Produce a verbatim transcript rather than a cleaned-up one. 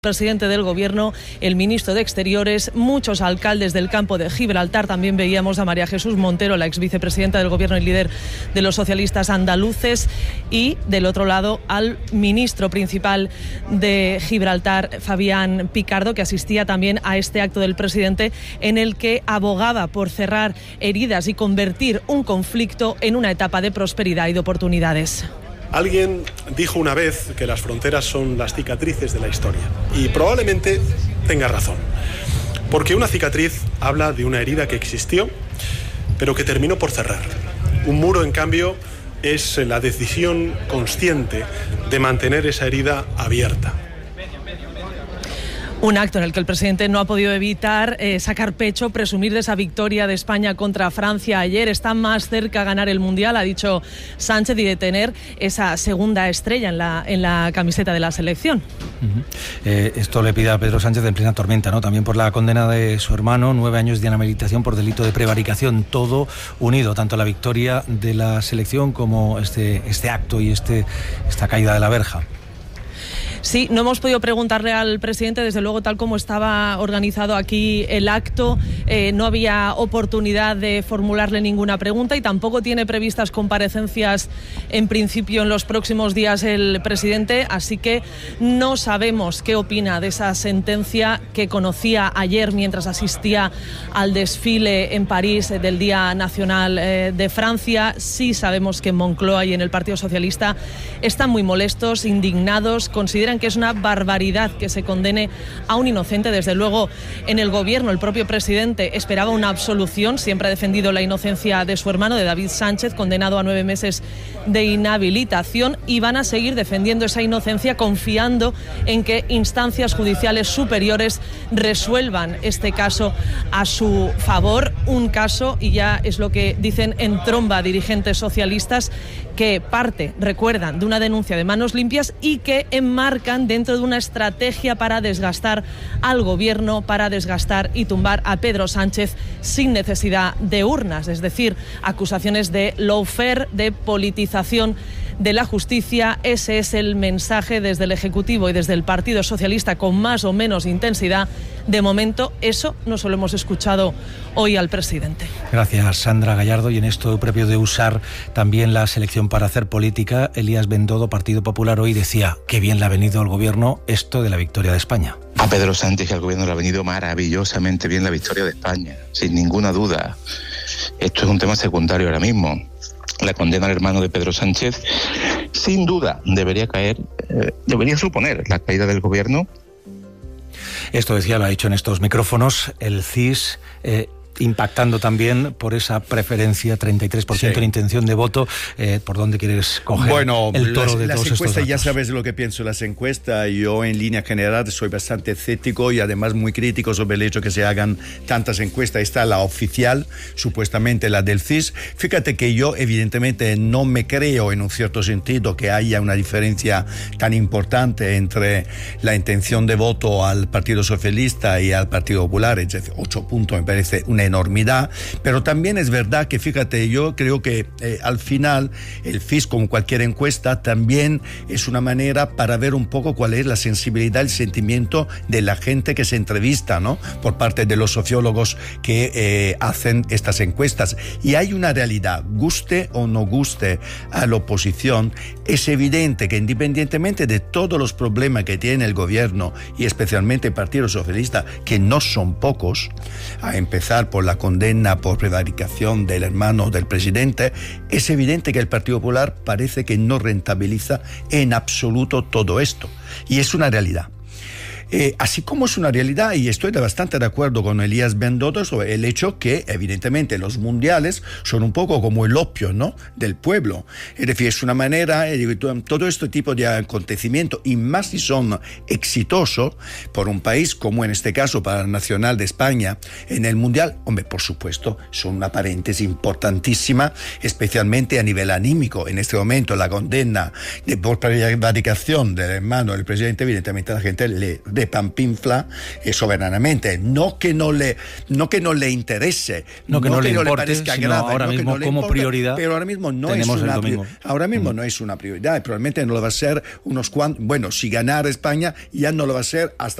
Presidente del Gobierno, el ministro de Exteriores, muchos alcaldes del campo de Gibraltar. También veíamos a María Jesús Montero, la ex vicepresidenta del Gobierno y líder de los socialistas andaluces, y del otro lado al ministro principal de Gibraltar, Fabián Picardo, que asistía también a este acto del presidente en el que abogaba por cerrar heridas y convertir un conflicto en una etapa de prosperidad y de oportunidades. Alguien dijo una vez que las fronteras son las cicatrices de la historia, y probablemente tenga razón, porque una cicatriz habla de una herida que existió, pero que terminó por cerrar. Un muro, en cambio, es la decisión consciente de mantener esa herida abierta. Un acto en el que el presidente no ha podido evitar eh, sacar pecho, presumir de esa victoria de España contra Francia ayer. Está más cerca a ganar el Mundial, ha dicho Sánchez, y de tener esa segunda estrella en la, en la camiseta de la selección. Uh-huh. Eh, esto le pide a Pedro Sánchez en plena tormenta, ¿no? También por la condena de su hermano, nueve años de inhabilitación por delito de prevaricación. Todo unido, tanto la victoria de la selección como este, este acto y este, esta caída de la verja. Sí, no hemos podido preguntarle al presidente, desde luego, tal como estaba organizado aquí el acto, eh, no había oportunidad de formularle ninguna pregunta y tampoco tiene previstas comparecencias en principio en los próximos días el presidente, así que no sabemos qué opina de esa sentencia que conocía ayer mientras asistía al desfile en París del Día Nacional eh, de Francia. Sí sabemos que en Moncloa y en el Partido Socialista están muy molestos, indignados, consideran que es una barbaridad que se condene a un inocente. Desde luego, en el Gobierno, el propio presidente esperaba una absolución. Siempre ha defendido la inocencia de su hermano, de David Sánchez, condenado a nueve meses de inhabilitación, y van a seguir defendiendo esa inocencia, confiando en que instancias judiciales superiores resuelvan este caso a su favor. Un caso, y ya es lo que dicen en tromba dirigentes socialistas, que parte, recuerdan, de una denuncia de manos limpias y que enmarcan dentro de una estrategia para desgastar al Gobierno, para desgastar y tumbar a Pedro Sánchez sin necesidad de urnas, es decir, acusaciones de lawfare, de politización de la justicia. Ese es el mensaje desde el Ejecutivo y desde el Partido Socialista, con más o menos intensidad. De momento, eso no se lo hemos escuchado hoy al presidente. Gracias, Sandra Gallardo. Y en esto propio de usar también la selección para hacer política, Elías Bendodo, Partido Popular, hoy decía que bien le ha venido al Gobierno esto de la victoria de España. A Pedro Sánchez y al Gobierno le ha venido maravillosamente bien la victoria de España, sin ninguna duda. Esto es un tema secundario ahora mismo. La condena al hermano de Pedro Sánchez, sin duda, debería caer, eh, debería suponer la caída del Gobierno. Esto decía, lo ha dicho en estos micrófonos, el C I S, eh, impactando también por esa preferencia, treinta y tres por ciento sí. en intención de voto. Eh, ¿Por dónde quieres coger bueno, el toro las, de las todos estos encuestas, datos? Ya sabes lo que pienso de las encuestas. Yo, en línea general, soy bastante escéptico y además muy crítico sobre el hecho que se hagan tantas encuestas. Está la oficial, supuestamente la del C I S. Fíjate que yo, evidentemente, no me creo, en un cierto sentido, que haya una diferencia tan importante entre la intención de voto al Partido Socialista y al Partido Popular. Es decir, ocho puntos me parece una enormidad, pero también es verdad que, fíjate, yo creo que eh, al final el C I S, como cualquier encuesta, también es una manera para ver un poco cuál es la sensibilidad, el sentimiento de la gente que se entrevista, ¿no?, por parte de los sociólogos que eh, hacen estas encuestas. Y hay una realidad, guste o no guste a la oposición, es evidente que independientemente de todos los problemas que tiene el Gobierno y especialmente el Partido Socialista, que no son pocos, a empezar por la condena por prevaricación del hermano del presidente, es evidente que el Partido Popular parece que no rentabiliza en absoluto todo esto. Y es una realidad. Eh, así como es una realidad, y estoy bastante de acuerdo con Elías Bendodo sobre el hecho que, evidentemente, los mundiales son un poco como el opio, ¿no?, del pueblo. Es decir, es una manera, eh, todo este tipo de acontecimientos, y más si son exitosos por un país como en este caso para el Nacional de España en el mundial, hombre, por supuesto, son una paréntesis importantísima, especialmente a nivel anímico. En este momento, la condena de por prevaricación del hermano del presidente, evidentemente, a la gente le de Pampinfla eh, soberanamente. No que no le, no que no le interese, no que no, no, que le, no importe, le parezca grave, ahora no mismo que no como importe, prioridad. Pero ahora mismo no es una prioridad. Ahora mismo mm. no es una prioridad. Probablemente no lo va a ser unos cuantos. Bueno, si ganar España ya no lo va a ser hasta